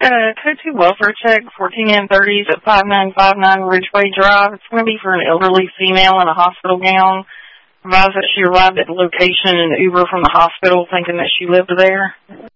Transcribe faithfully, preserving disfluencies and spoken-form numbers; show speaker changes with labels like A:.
A: Uh, code two welfare check, fourteen N thirties at five nine five nine Ridgeway Drive. It's going to be for an elderly female in a hospital gown. Advised that she arrived at the location in an Uber from the hospital thinking that she lived there.